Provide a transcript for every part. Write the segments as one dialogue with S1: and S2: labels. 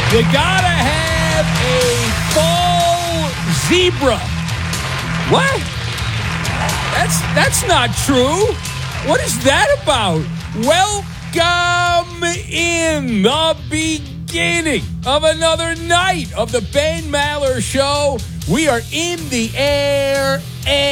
S1: You gotta have a fall zebra. What? That's not true. What is that about? Welcome in the beginning of another night of the Ben Maller Show. We are in the air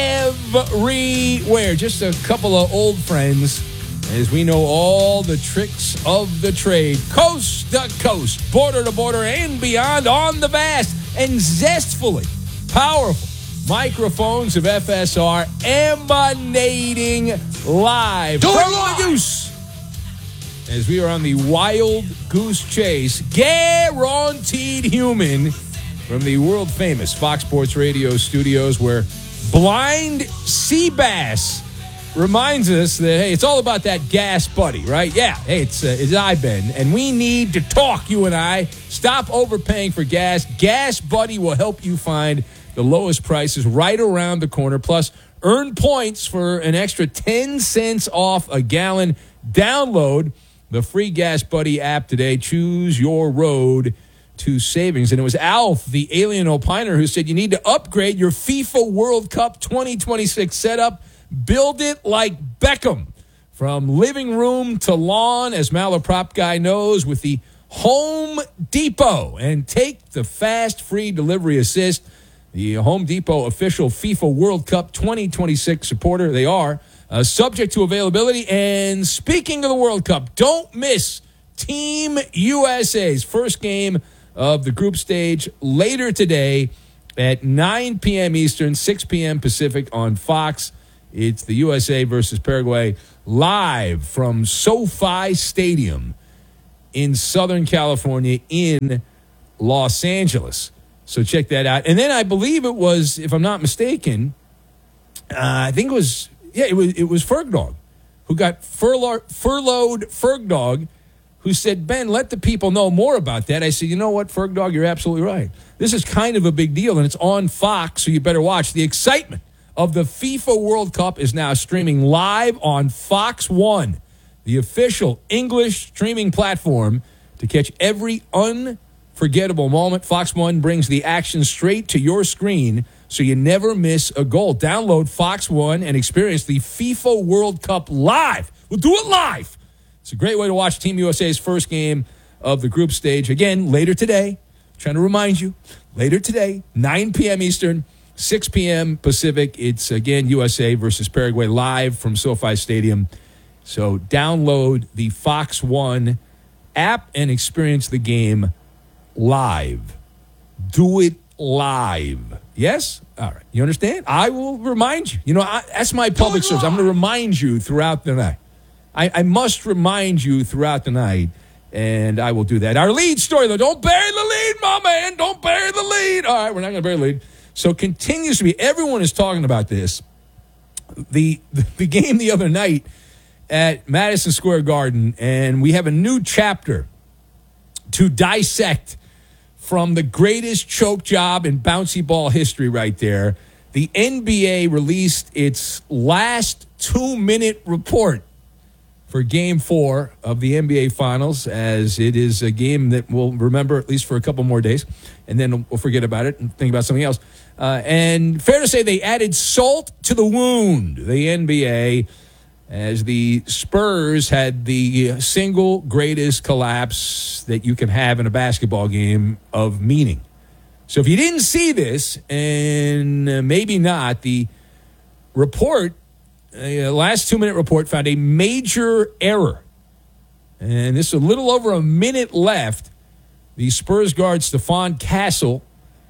S1: everywhere. Just a couple of old friends, as we know all the tricks of the trade, coast to coast, border to border, and beyond on the vast and zestfully powerful microphones of FSR, emanating live from the Goose. As we are on the wild goose chase, guaranteed human, from the world-famous Fox Sports Radio studios, where blind sea bass reminds us that, hey, it's all about that gas buddy, right? Yeah, hey, it's I, Ben, and we need to talk, you and I. Stop overpaying for gas. Gas Buddy will help you find the lowest prices right around the corner. Plus, earn points for an extra 10 cents off a gallon. Download the free Gas Buddy app today. Choose your road to savings. And it was Alf, the alien opiner, who said you need to upgrade your FIFA World Cup 2026 setup. Build it like Beckham. From living room to lawn, as Malaprop Guy knows, with the Home Depot. And take the fast free delivery assist. The Home Depot official FIFA World Cup 2026 supporter. They are subject to availability. And speaking of the World Cup, don't miss Team USA's first game of the group stage later today at 9 p.m. Eastern, 6 p.m. Pacific on Fox. It's the USA versus Paraguay live from SoFi Stadium in Southern California in Los Angeles. So check that out. And then I believe it was, if I'm not mistaken, I think it was Fergdog, who got furloughed Fergdog, who said, Ben, let the people know more about that. I said, you know what, Fergdog, you're absolutely right. This is kind of a big deal, and it's on Fox, so you better watch. The excitement of the FIFA World Cup is now streaming live on Fox One, the official English streaming platform, to catch every unforgettable moment. Fox One brings the action straight to your screen so you never miss a goal. Download Fox One and experience the FIFA World Cup live. We'll do it live. It's a great way to watch Team USA's first game of the group stage. Again, later today, trying to remind you, later today, 9 p.m. Eastern, 6 p.m. Pacific. It's, again, USA versus Paraguay live from SoFi Stadium. So download the Fox One app and experience the game live. Do it live. Yes? All right. You understand? I will remind you. You know, that's my public service. I'm going to remind you throughout the night. I must remind you throughout the night, and I will do that. Our lead story, though. Don't bury the lead, my man. Don't bury the lead. All right, we're not going to bury the lead. So continues to be, everyone is talking about this. The game the other night at Madison Square Garden, and we have a new chapter to dissect from the greatest choke job in bouncy ball history right there. The NBA released its last 2-minute report for Game 4 of the NBA Finals, as it is a game that we'll remember at least for a couple more days, and then we'll forget about it and think about something else. And fair to say they added salt to the wound, the NBA, as the Spurs had the single greatest collapse that you can have in a basketball game of meaning. So if you didn't see this, and maybe not, the report, last 2-minute report, found a major error. And this is a little over a minute left. The Spurs guard, Stephon Castle,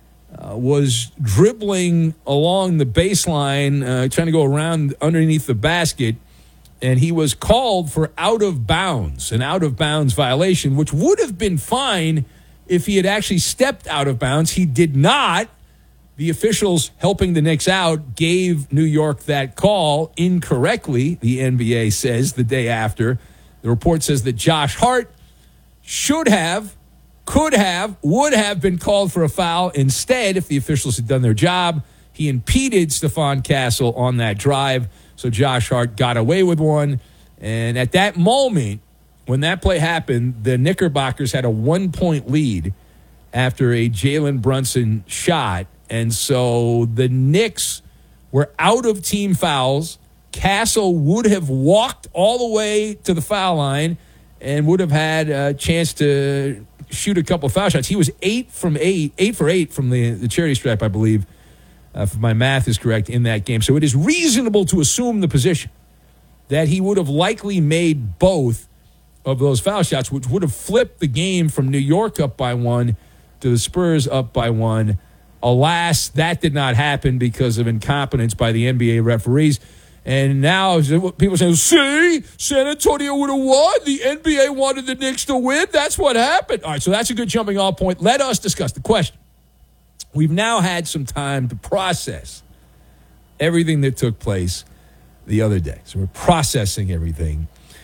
S1: was dribbling along the baseline, trying to go around underneath the basket, and he was called for out of bounds, an out of bounds violation, which would have been fine if he had actually stepped out of bounds. He did not. The officials helping the Knicks out gave New York that call incorrectly, the NBA says, the day after. The report says that Josh Hart should have, could have, would have been called for a foul. Instead, if the officials had done their job, he impeded Stephon Castle on that drive. So Josh Hart got away with one. And at that moment, when that play happened, the Knickerbockers had a 1-point lead. after a Jalen Brunson shot. And so the Knicks were out of team fouls. Castle would have walked all the way to the foul line and would have had a chance to shoot a couple of foul shots. He was 8 for 8 from the charity stripe, I believe, if my math is correct, in that game. So it is reasonable to assume the position that he would have likely made both of those foul shots, which would have flipped the game from New York up by 1 to the Spurs up by 1. Alas, that did not happen because of incompetence by the NBA referees. And now people say, see, San Antonio would have won. The NBA wanted the Knicks to win. That's what happened. All right, so that's a good jumping off point. Let us discuss the question. We've now had some time to process everything that took place the other day. So we're processing everything.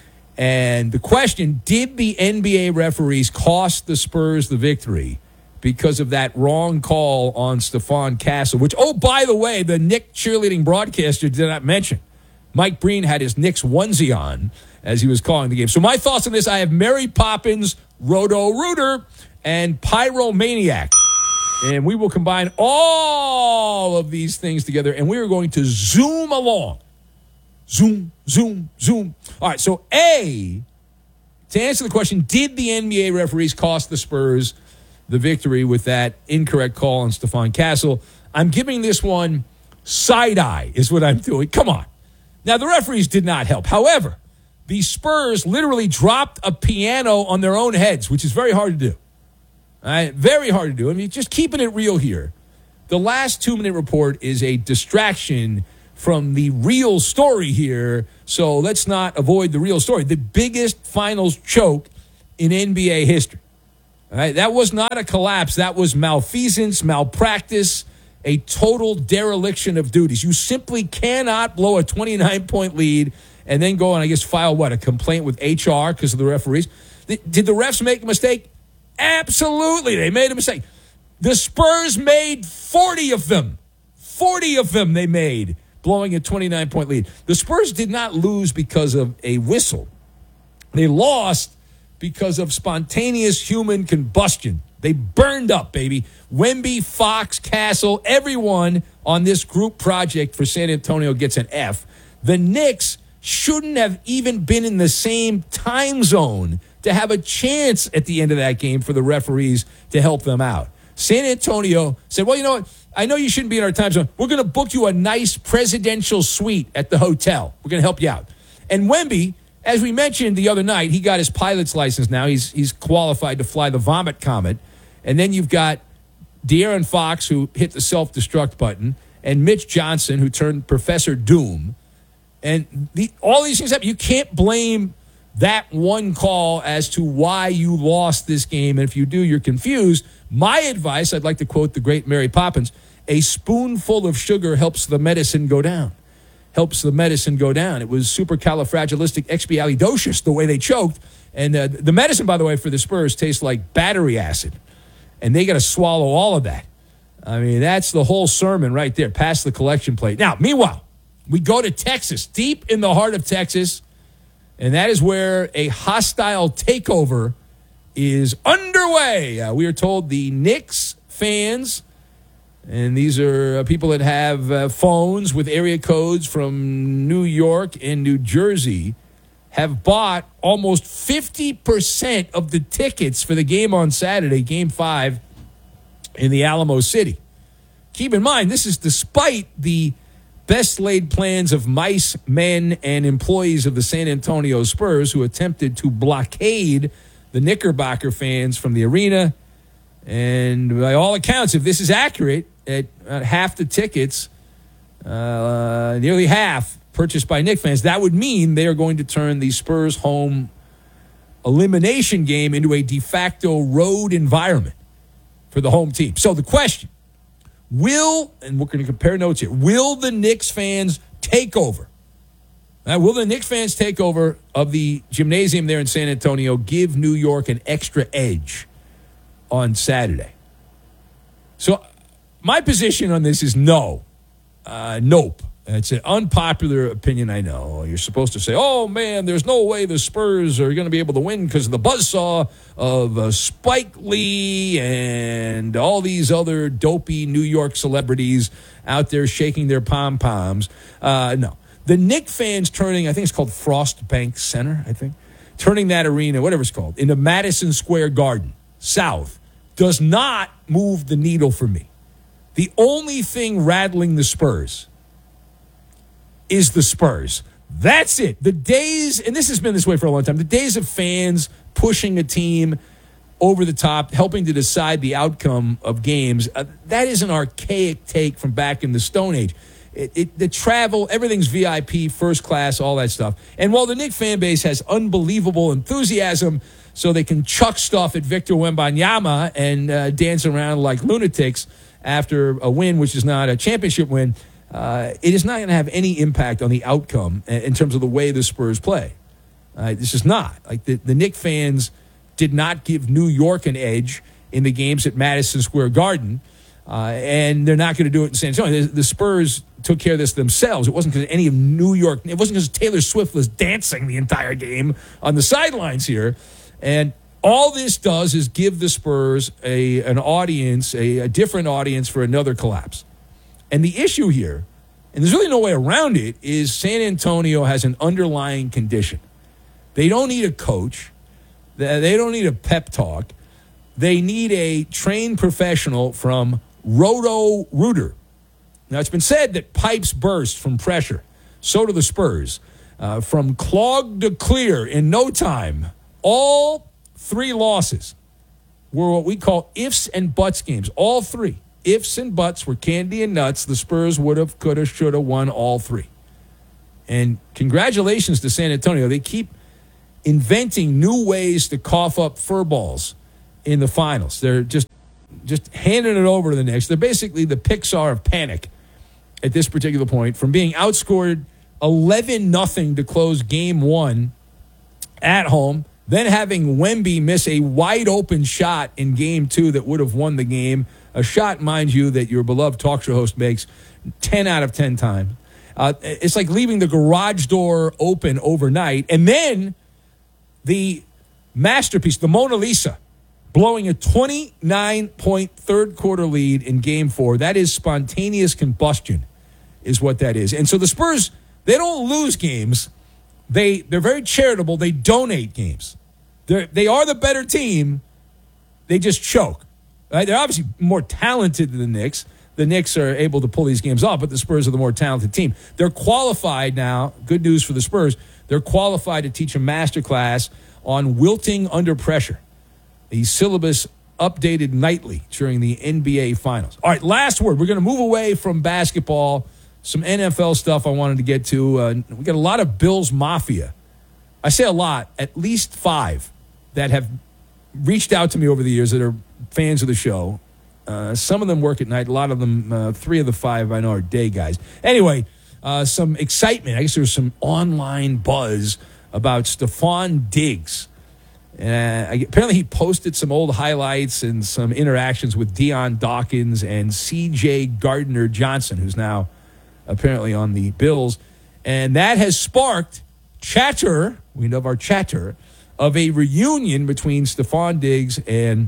S1: And the question, did the NBA referees cost the Spurs the victory because of that wrong call on Stephon Castle, which, oh, by the way, the Knicks cheerleading broadcaster did not mention. Mike Breen had his Knicks onesie on as he was calling the game. So my thoughts on this, I have Mary Poppins, Roto-Rooter, and Pyromaniac. And we will combine all of these things together, and we are going to zoom along. Zoom, zoom, zoom. All right, so A, to answer the question, did the NBA referees cost the Spurs the victory with that incorrect call on Stephon Castle? I'm giving this one side-eye is what I'm doing. Come on. Now, the referees did not help. However, the Spurs literally dropped a piano on their own heads, which is very hard to do. All right? Very hard to do. I mean, just keeping it real here. The last 2-minute report is a distraction from the real story here, so let's not avoid the real story. The biggest finals choke in NBA history. All right, that was not a collapse. That was malfeasance, malpractice, a total dereliction of duties. You simply cannot blow a 29-point lead and then go and, I guess, file, a complaint with HR because of the referees. Did the refs make a mistake? Absolutely, they made a mistake. The Spurs made 40 of them. 40 of them they made, blowing a 29-point lead. The Spurs did not lose because of a whistle. They lost because of spontaneous human combustion. They burned up, baby. Wemby, Fox, Castle, everyone on this group project for San Antonio gets an F. The Knicks shouldn't have even been in the same time zone to have a chance at the end of that game for the referees to help them out. San Antonio said, well, you know what? I know you shouldn't be in our time zone. We're going to book you a nice presidential suite at the hotel. We're going to help you out. And Wemby, as we mentioned the other night, he got his pilot's license now. He's qualified to fly the Vomit Comet. And then you've got De'Aaron Fox, who hit the self-destruct button, and Mitch Johnson, who turned Professor Doom. And all these things happen. You can't blame that one call as to why you lost this game. And if you do, you're confused. My advice, I'd like to quote the great Mary Poppins, a spoonful of sugar helps the medicine go down. Helps the medicine go down. It was supercalifragilisticexpialidocious the way they choked. And the medicine, by the way, for the Spurs tastes like battery acid. And they got to swallow all of that. I mean, that's the whole sermon right there. Pass the collection plate. Now, meanwhile, we go to Texas, deep in the heart of Texas. And that is where a hostile takeover is underway. We are told the Knicks fans, and these are people that have phones with area codes from New York and New Jersey, have bought almost 50% of the tickets for the game on Saturday, Game 5 in the Alamo City. Keep in mind, this is despite the best laid plans of mice, men, and employees of the San Antonio Spurs who attempted to blockade the Knickerbocker fans from the arena. And by all accounts, if this is accurate, at half the tickets, nearly half, purchased by Knicks fans, that would mean they are going to turn the Spurs home elimination game into a de facto road environment for the home team. So the question, and we're going to compare notes here, will the Knicks fans take over? Will the Knicks fans take over of the gymnasium there in San Antonio, give New York an extra edge on Saturday? So my position on this is no. Nope. It's an unpopular opinion, I know. You're supposed to say, oh, man, there's no way the Spurs are going to be able to win because of the buzzsaw of Spike Lee and all these other dopey New York celebrities out there shaking their pom-poms. No. The Knicks fans turning, I think it's called Frost Bank Center, turning that arena, whatever it's called, into Madison Square Garden, South, does not move the needle for me. The only thing rattling the Spurs is the Spurs. That's it. The days, and this has been this way for a long time, the days of fans pushing a team over the top, helping to decide the outcome of games, that is an archaic take from back in the Stone Age. The travel, everything's VIP, first class, all that stuff. And while the Knicks fan base has unbelievable enthusiasm so they can chuck stuff at Victor Wembanyama and dance around like lunatics after a win, which is not a championship win, it is not going to have any impact on the outcome in terms of the way the Spurs play. This is not. Like the Knicks fans did not give New York an edge in the games at Madison Square Garden, and they're not going to do it in San Antonio. The Spurs took care of this themselves. It wasn't because any of New York, it wasn't because Taylor Swift was dancing the entire game on the sidelines here. And all this does is give the Spurs an audience, a different audience for another collapse. And the issue here, and there's really no way around it, is San Antonio has an underlying condition. They don't need a coach. They don't need a pep talk. They need a trained professional from Roto-Rooter. Now, it's been said that pipes burst from pressure. So do the Spurs. From clogged to clear in no time. All 3 losses were what we call ifs and buts games. All 3. Ifs and buts were candy and nuts. The Spurs would have, could have, should have won all 3. And congratulations to San Antonio. They keep inventing new ways to cough up fur balls in the finals. They're just handing it over to the Knicks. They're basically the Pixar of panic at this particular point, from being outscored 11-0 to close game 1 at home, then having Wemby miss a wide-open shot in game 2 that would have won the game. A shot, mind you, that your beloved talk show host makes 10 out of 10 times. It's like leaving the garage door open overnight. And then the masterpiece, the Mona Lisa, blowing a 29-point third-quarter lead in Game 4. That is spontaneous combustion is what that is. And so the Spurs, they don't lose games. They're very charitable. They donate games. They are the better team. They just choke. Right? They're obviously more talented than the Knicks. The Knicks are able to pull these games off, but the Spurs are the more talented team. They're qualified now. Good news for the Spurs. They're qualified to teach a masterclass on wilting under pressure. The syllabus updated nightly during the NBA Finals. All right, last word. We're going to move away from basketball. Some NFL stuff I wanted to get to. We got a lot of Bills Mafia. I say a lot, at least 5 that have reached out to me over the years that are fans of the show. Some of them work at night. A lot of them, 3 of the 5 I know are day guys. Anyway, some excitement. I guess there's some online buzz about Stephon Diggs. Apparently he posted some old highlights and some interactions with Deion Dawkins and C.J. Gardner-Johnson, who's now apparently on the Bills. And that has sparked chatter, we love our chatter, of a reunion between Stephon Diggs and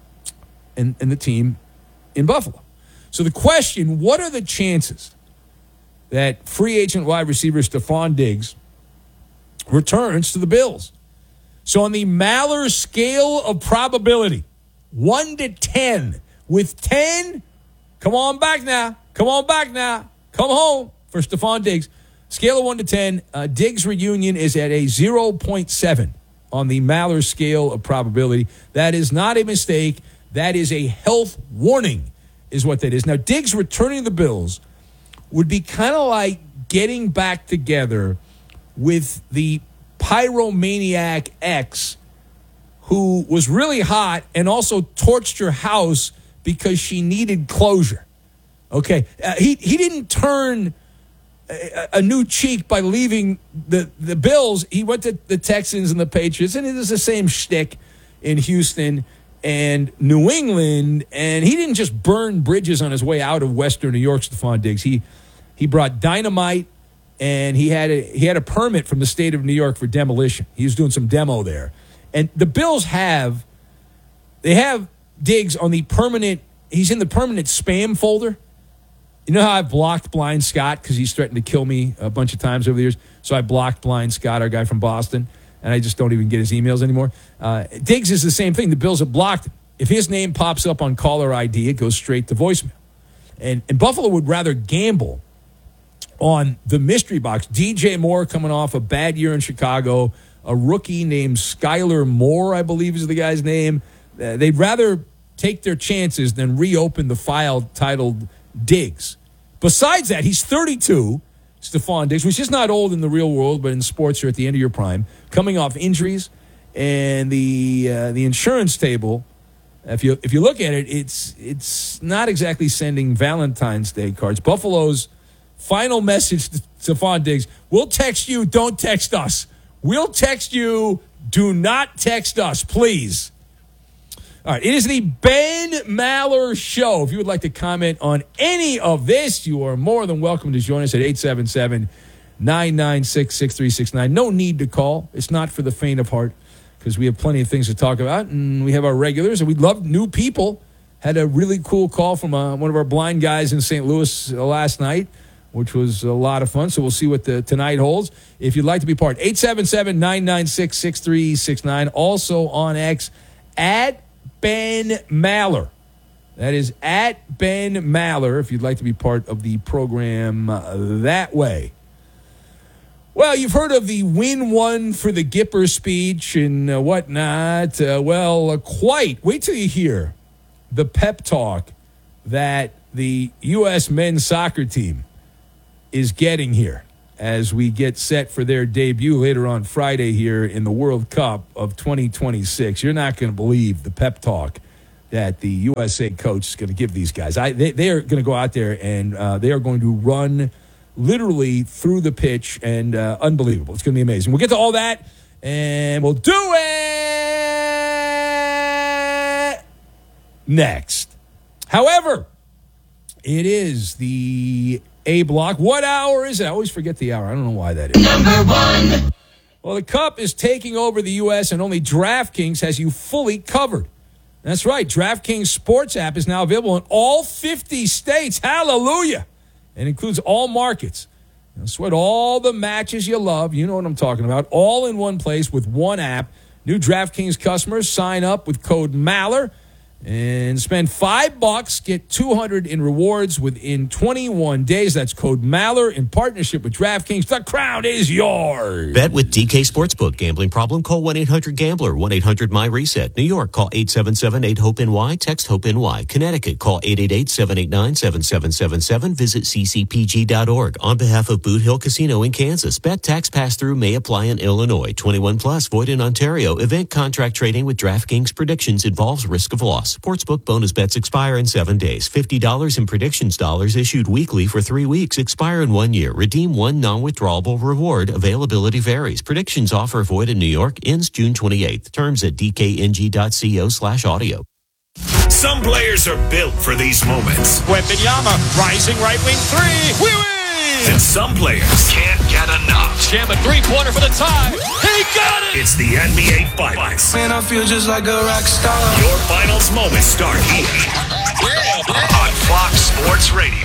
S1: the team in Buffalo. So the question, what are the chances that free agent wide receiver Stephon Diggs returns to the Bills? So on the Maller scale of probability, 1 to 10, with 10, come on back now, come home for Stephon Diggs. Scale of 1 to 10, Diggs' reunion is at a 0.7 on the Maller scale of probability. That is not a mistake. That is a health warning, is what that is. Now, Diggs returning to the Bills would be kind of like getting back together with the pyromaniac ex who was really hot and also torched your house because she needed closure. Okay, he didn't turn a new cheek by leaving the Bills. He went to the Texans and the Patriots, and it was the same shtick in Houston and New England. And he didn't just burn bridges on his way out of Western New York, Stephon Diggs. He He brought dynamite, and he had a permit from the state of New York for demolition. He was doing some demo there. And the Bills have Diggs on the permanent, he's in the permanent spam folder. You know how I've blocked Blind Scott because he's threatened to kill me a bunch of times over the years? So I blocked Blind Scott, our guy from Boston, and I just don't even get his emails anymore. Diggs is the same thing. The Bills have blocked him. If his name pops up on caller ID, it goes straight to voicemail. And Buffalo would rather gamble on the mystery box. DJ Moore coming off a bad year in Chicago, a rookie named Skylar Moore, I believe is the guy's name. They'd rather take their chances than reopen the file titled Diggs. Besides that, he's 32, Stephon Diggs, which is not old in the real world, but in sports you're at the end of your prime, coming off injuries. And the insurance table, if you look at it, it's not exactly sending Valentine's Day cards. Buffalo's final message to Stephon Diggs: we'll text you, don't text us. We'll text you, do not text us, please. All right, it is the Ben Maller Show. If you would like to comment on any of this, you are more than welcome to join us at 877-996-6369. No need to call. It's not for the faint of heart because we have plenty of things to talk about, and we have our regulars, and we love new people. Had a really cool call from one of our blind guys in St. Louis last night, which was a lot of fun. So we'll see what tonight holds. If you'd like to be part, 877-996-6369. Also on X, at Ben Maller. That is at Ben Maller, if you'd like to be part of the program that way. Well, you've heard of the win one for the Gipper speech and whatnot. Quite. Wait till you hear the pep talk that the U.S. men's soccer team is getting here as we get set for their debut later on Friday here in the World Cup of 2026. You're not going to believe the pep talk that the USA coach is going to give these guys. They are going to go out there and they are going to run literally through the pitch, and unbelievable. It's going to be amazing. We'll get to all that, and we'll do it next. However, it is the A block. What hour is it? I always forget the hour. I don't know why that is.
S2: Number one.
S1: Well, the Cup is taking over the U.S., and only DraftKings has you fully covered. That's right. DraftKings Sports app is now available in all 50 states. Hallelujah. And includes all markets. Sweat all the matches you love. You know what I'm talking about. All in one place with one app. New DraftKings customers sign up with code MALLER and spend $5, get $200 in rewards within 21 days. That's code MALLER in partnership with DraftKings. The crown is yours.
S3: Bet with DK Sportsbook. Gambling problem? Call 1-800-GAMBLER. 1-800-MY-RESET. New York, call 877-8-HOPE-NY. Text HOPE-NY. Connecticut, call 888-789-7777. Visit ccpg.org. On behalf of Boot Hill Casino in Kansas, bet tax pass-through may apply in Illinois. 21 plus, void in Ontario. Event contract trading with DraftKings predictions involves risk of loss. Sportsbook bonus bets expire in 7 days. $50 in predictions dollars issued weekly for 3 weeks. Expire in 1 year. Redeem one non-withdrawable reward. Availability varies. Predictions offer void in New York. Ends June 28th. Terms at dkng.co/audio.
S4: Some players are built for these moments.
S5: Wembanyama, rising right wing three. We win!
S4: And some players can't get enough.
S5: Jam a three-pointer for the tie. He got it!
S4: It's the NBA Finals.
S6: Man, I feel just like a rock star.
S4: Your finals moments start here on Fox Sports Radio.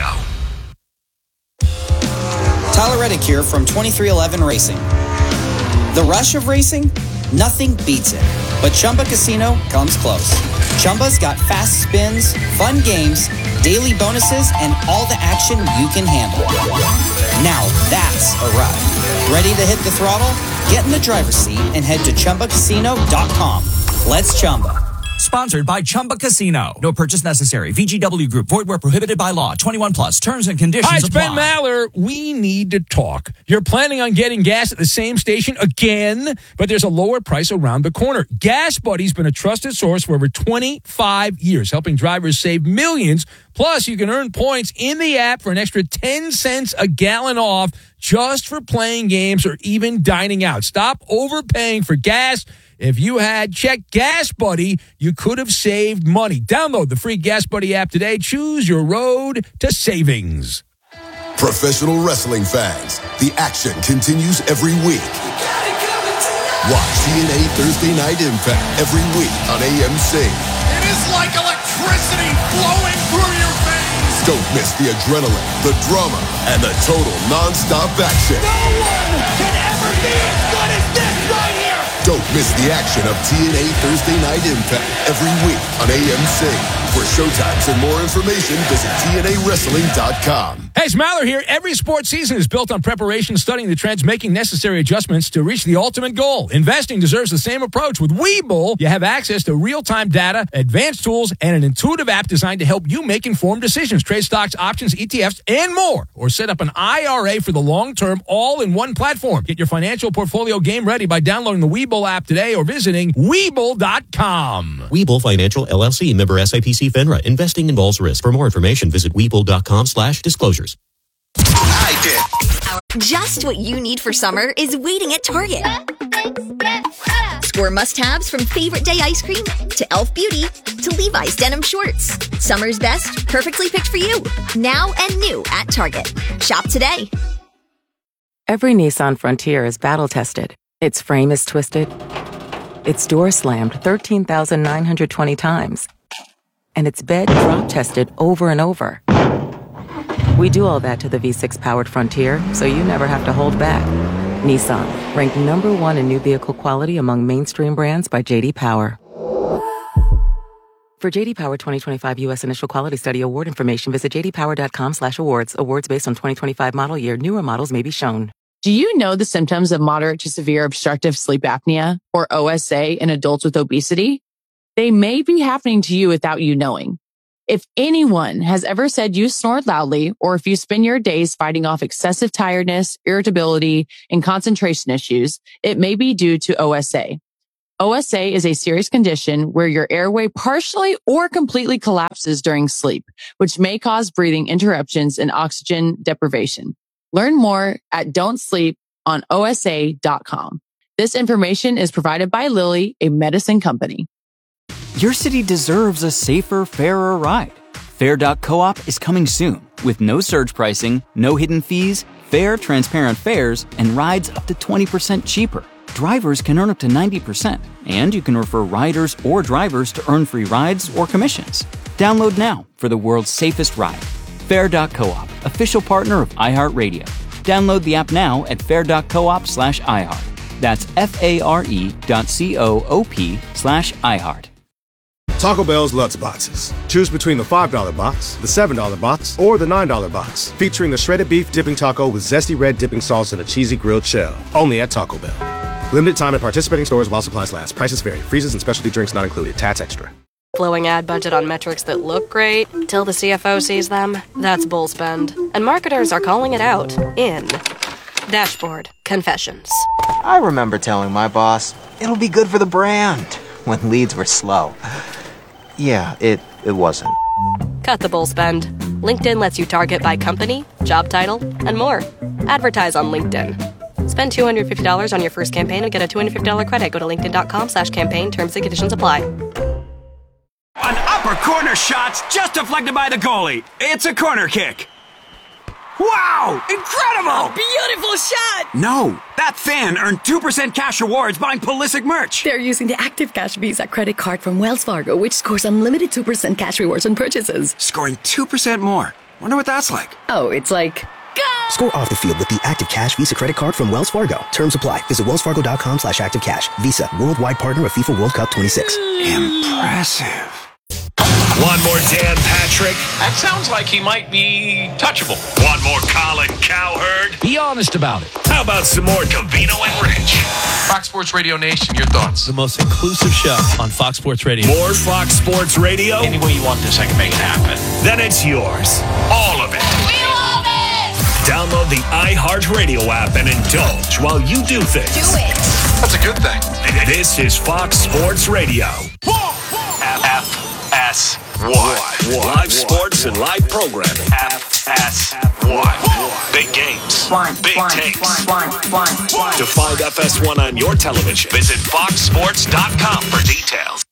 S7: Tyler Reddick here from 2311 Racing. The rush of racing? Nothing beats it. But Chumba Casino comes close. Chumba's got fast spins, fun games, daily bonuses, and all the action you can handle. Now that's a ride. Ready to hit the throttle? Get in the driver's seat and head to ChumbaCasino.com. Let's Chumba.
S8: Sponsored by Chumba Casino. No purchase necessary. VGW Group. Void where prohibited by law. 21 plus. Terms and conditions
S1: Hi, it's
S8: apply.
S1: Ben Maller. We need to talk. You're planning on getting gas at the same station again, but there's a lower price around the corner. Gas Buddy's been a trusted source for over 25 years, helping drivers save millions. Plus, you can earn points in the app for an extra 10 cents a gallon off just for playing games or even dining out. Stop overpaying for gas. If you had checked Gas Buddy, you could have saved money. Download the free Gas Buddy app today. Choose your road to savings.
S2: Professional wrestling fans, the action continues every week. Watch TNA Thursday Night Impact every week on AMC.
S5: It is like electricity flowing through your veins.
S2: Don't miss the adrenaline, the drama, and the total non-stop action.
S5: No one can ever be as good as this right here.
S2: Don't miss the action of TNA Thursday Night Impact every week on AMC. For showtimes and more information, visit TNAWrestling.com.
S1: Hey, Smiler here. Every sports season is built on preparation, studying the trends, making necessary adjustments to reach the ultimate goal. Investing deserves the same approach. With Webull, you have access to real-time data, advanced tools, and an intuitive app designed to help you make informed decisions. Trade stocks, options, ETFs, and more. Or set up an IRA for the long term, all in one platform. Get your financial portfolio game ready by downloading the Webull app today or visiting Webull.com.
S3: Webull Financial LLC, member SIPC FINRA. Investing involves risk. For more information, visit Webull.com/disclosures.
S4: I did.
S9: Just what you need for summer is waiting at Target. Score must-haves from favorite day ice cream to Elf Beauty to Levi's denim shorts. Summer's best, perfectly picked for you. Now and new at Target. Shop today.
S10: Every Nissan Frontier is battle-tested. Its frame is twisted. Its door slammed 13,920 times. And its bed drop-tested over and over. We do all that to the V6-powered Frontier, so you never have to hold back. Nissan, ranked #1 in new vehicle quality among mainstream brands by J.D. Power. For J.D. Power 2025 U.S. Initial Quality Study Award information, visit jdpower.com/awards. Awards based on 2025 model year. Newer models may be shown.
S11: Do you know the symptoms of moderate to severe obstructive sleep apnea, or OSA, in adults with obesity? They may be happening to you without you knowing. If anyone has ever said you snore loudly, or if you spend your days fighting off excessive tiredness, irritability, and concentration issues, it may be due to OSA. OSA is a serious condition where your airway partially or completely collapses during sleep, which may cause breathing interruptions and oxygen deprivation. Learn more at don'tsleeponosa.com. This information is provided by Lilly, a medicine company.
S12: Your city deserves a safer, fairer ride. Fair.coop is coming soon with no surge pricing, no hidden fees, fair, transparent fares, and rides up to 20% cheaper. Drivers can earn up to 90%, and you can refer riders or drivers to earn free rides or commissions. Download now for the world's safest ride. Fair.coop, official partner of iHeartRadio. Download the app now at fair.coop/iHeart. That's FARE.coop/iHeart.
S13: Taco Bell's Lutz Boxes. Choose between the $5 box, the $7 box, or the $9 box. Featuring the shredded beef dipping taco with zesty red dipping sauce and a cheesy grilled shell. Only at Taco Bell. Limited time at participating stores while supplies last. Prices vary. Freezes and specialty drinks not included. Tax extra.
S14: Blowing ad budget on metrics that look great till the CFO sees them. That's bull spend. And marketers are calling it out in Dashboard Confessions.
S15: I remember telling my boss, it'll be good for the brand, when leads were slow. Yeah, it wasn't.
S14: Cut the bull spend. LinkedIn lets you target by company, job title, and more. Advertise on LinkedIn. Spend $250 on your first campaign and get a $250 credit. Go to linkedin.com/campaign. Terms and conditions apply.
S16: An upper corner shot's just deflected by the goalie. It's a corner kick. Wow! Incredible!
S17: Beautiful shot!
S16: No, that fan earned 2% cash rewards buying Pulisic merch.
S17: They're using the Active Cash Visa credit card from Wells Fargo, which scores unlimited 2% cash rewards on purchases.
S16: Scoring 2% more. Wonder what that's like.
S17: Oh, it's like... Go!
S18: Score off the field with the Active Cash Visa credit card from Wells Fargo. Terms apply. Visit wellsfargo.com/activecash. Visa, worldwide partner of FIFA World Cup 26.
S16: Impressive.
S4: One more Dan Patrick.
S5: That sounds like he might be touchable.
S4: One more Colin Cowherd.
S1: Be honest about it.
S4: How about some more Covino and Rich?
S5: Fox Sports Radio Nation, your thoughts?
S19: The most inclusive show on Fox Sports Radio.
S4: More Fox Sports Radio?
S5: Any way you want this, I can make it happen.
S4: Then it's yours. All of it.
S17: We love it!
S4: Download the iHeartRadio app and indulge while you do things.
S17: Do it!
S5: That's a good thing.
S4: This is Fox Sports Radio. FS1. Live sports and live programming. FS1. Big games. Big takes. To find FS1 on your television, visit foxsports.com for details.